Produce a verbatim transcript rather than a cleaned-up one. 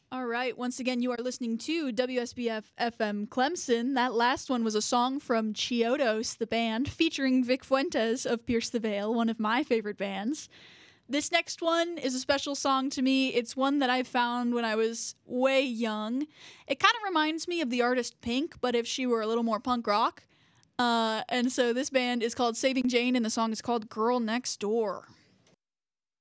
All right. Once again, you are listening to W S B F F M Clemson. That last one was a song from Chiodos, the band, featuring Vic Fuentes of Pierce the Veil, one of my favorite bands. This next one is a special song to me. It's one that I found when I was way young. It kind of reminds me of the artist Pink, but if she were a little more punk rock. Uh, and so this band is called Saving Jane, and the song is called Girl Next Door.